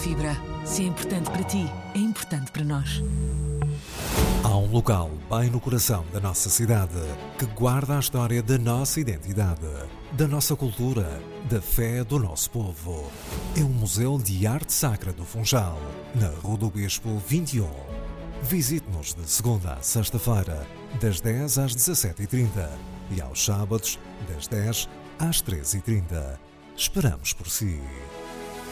Fibra. Se é importante para ti, é importante para nós. Há um local bem no coração da nossa cidade que guarda a história da nossa identidade, da nossa cultura, da fé do nosso povo. É o Museu de Arte Sacra do Funchal, na Rua do Bispo 21. Visite-nos de segunda a sexta-feira, das 10 às 17h30 e aos sábados, das 10 às 13h30. Esperamos por si.